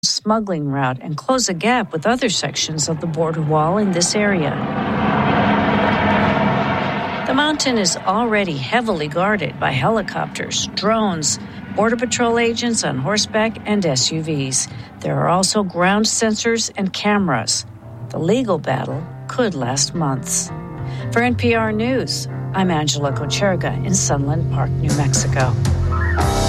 smuggling route and close a gap with other sections of the border wall in this area. The mountain is already heavily guarded by helicopters, drones, Border Patrol agents on horseback, and SUVs. There are also ground sensors and cameras. The legal battle could last months. For NPR News, I'm Angela Kocherga in Sunland Park, New Mexico.